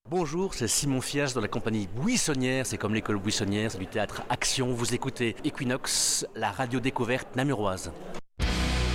Bonjour, c'est Simon Fiage dans la compagnie Buissonnière, c'est comme l'école Buissonnière, c'est du théâtre Action. Vous écoutez Equinox, la radio découverte namuroise.